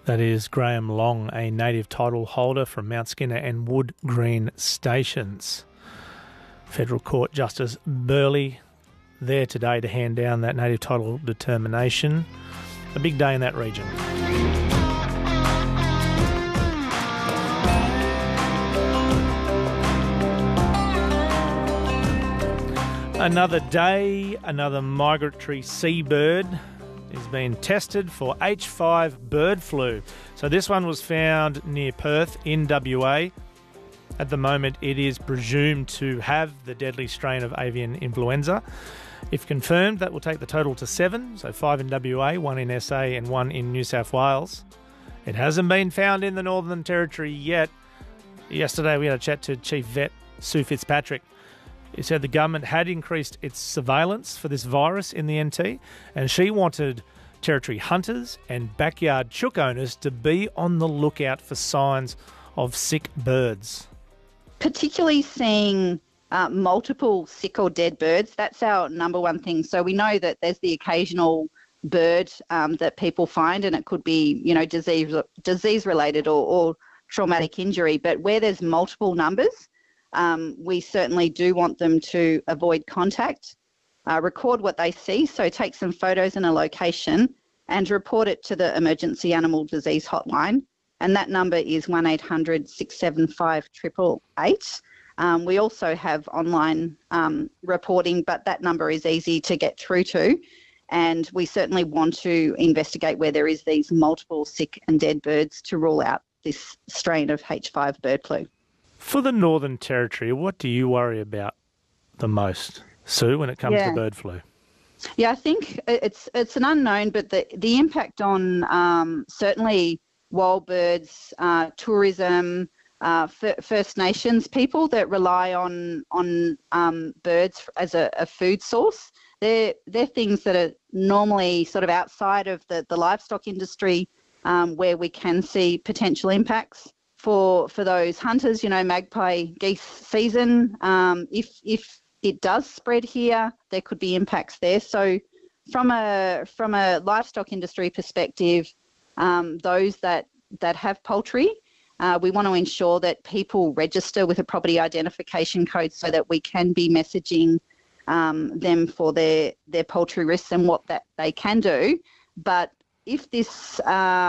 That is Graham Long, a native title holder from Mount Skinner and Wood Green stations. Federal Court Justice Burley there today to hand down that native title determination. A big day in that region. Another day, another migratory seabird is being tested for H5 bird flu. So this one was found near Perth in WA. At the moment, it is presumed to have the deadly strain of avian influenza. If confirmed, that will take the total to 7, so 5 in WA, 1 in SA and 1 in New South Wales. It hasn't been found in the Northern Territory yet. Yesterday, we had a chat to Chief Vet Sue Fitzpatrick. He said the government had increased its surveillance for this virus in the NT, and she wanted territory hunters and backyard chook owners to be on the lookout for signs of sick birds. Particularly seeing multiple sick or dead birds, that's our number one thing. So we know that there's the occasional bird that people find, and it could be, disease related or traumatic injury. But where there's multiple numbers, we certainly do want them to avoid contact, record what they see, so take some photos in a location and report it to the Emergency Animal Disease Hotline, and that number is 1800 675 888. We also have online reporting, but that number is easy to get through to, and we certainly want to investigate where there is these multiple sick and dead birds to rule out this strain of H5 bird flu. For the Northern Territory, what do you worry about the most, Sue, when it comes to bird flu? Yeah, I think it's an unknown, but the impact on certainly wild birds, tourism, First Nations people that rely on birds as a food source, they're things that are normally sort of outside of the livestock industry, where we can see potential impacts. For those hunters, magpie geese season, if it does spread here, there could be impacts there. So from a livestock industry perspective, those that have poultry, we want to ensure that people register with a property identification code so that we can be messaging them for their poultry risks and what that they can do. But if this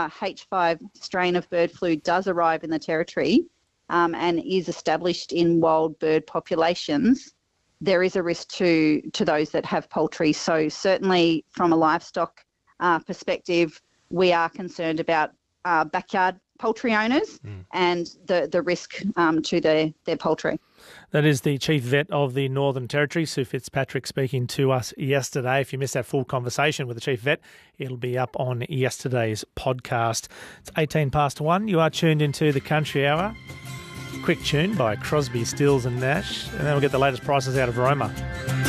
H5 strain of bird flu does arrive in the Territory and is established in wild bird populations, there is a risk to those that have poultry. So certainly from a livestock perspective, we are concerned about backyard poultry owners and the risk to their poultry. That is the Chief Vet of the Northern Territory, Sue Fitzpatrick, speaking to us yesterday. If you missed that full conversation with the Chief Vet, it'll be up on yesterday's podcast. It's 1:18. You are tuned into the Country Hour. Quick tune by Crosby, Stills and Nash, and then we'll get the latest prices out of Roma.